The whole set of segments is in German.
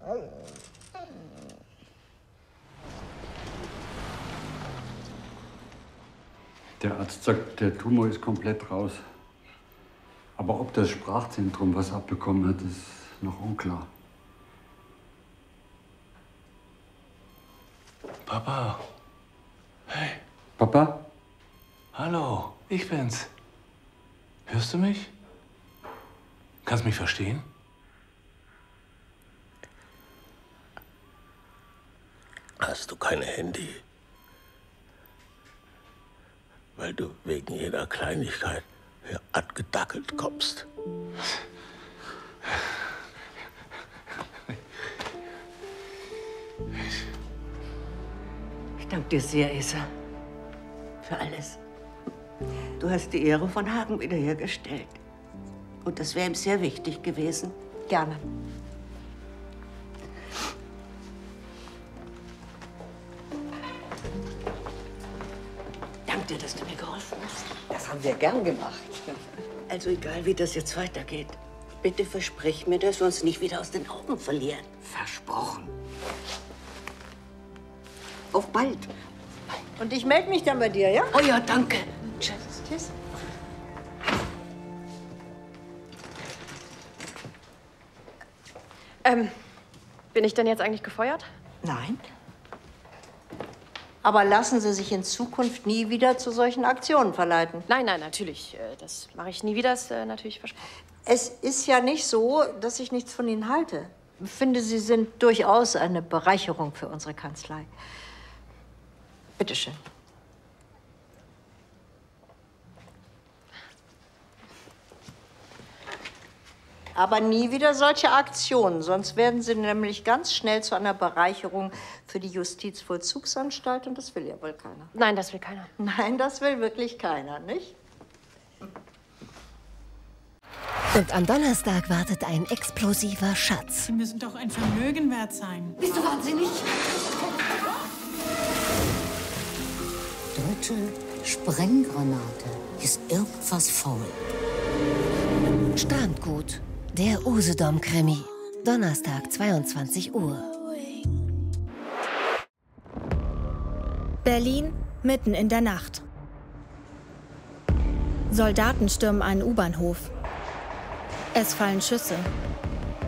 Der Arzt sagt, der Tumor ist komplett raus. Aber ob das Sprachzentrum was abbekommen hat, ist noch unklar. Papa. Hey. Papa? Hallo, ich bin's. Hörst du mich? Kannst mich verstehen? Hast du kein Handy? Weil du wegen jeder Kleinigkeit hier angedackelt kommst. Ich danke dir sehr, Esa. Für alles. Du hast die Ehre von Hagen wiederhergestellt. Und das wäre ihm sehr wichtig gewesen. Gerne. Danke dir, dass du mir geholfen hast. Das haben wir gern gemacht. Also egal, wie das jetzt weitergeht, bitte versprich mir, dass wir uns nicht wieder aus den Augen verlieren. Versprochen. Auf bald. Und ich melde mich dann bei dir, ja? Oh ja, danke. Tschüss. Tschüss. Bin ich denn jetzt eigentlich gefeuert? Nein. Aber lassen Sie sich in Zukunft nie wieder zu solchen Aktionen verleiten. Nein, nein, natürlich. Das mache ich nie wieder, ist natürlich versprochen. Es ist ja nicht so, dass ich nichts von Ihnen halte. Ich finde, Sie sind durchaus eine Bereicherung für unsere Kanzlei. Bitte schön. Aber nie wieder solche Aktionen, sonst werden Sie nämlich ganz schnell zu einer Bereicherung für die Justizvollzugsanstalt und das will ja wohl keiner. Nein, das will keiner. Nein, das will wirklich keiner, nicht? Und am Donnerstag wartet ein explosiver Schatz. Sie müssen doch ein Vermögen wert sein. Bist du wahnsinnig? Dritte Sprenggranate. Ist irgendwas faul? Strandgut. Der Usedom-Krimi. Donnerstag, 22 Uhr. Berlin, mitten in der Nacht. Soldaten stürmen einen U-Bahnhof. Es fallen Schüsse.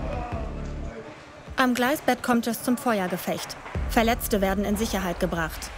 Am Gleisbett kommt es zum Feuergefecht. Verletzte werden in Sicherheit gebracht.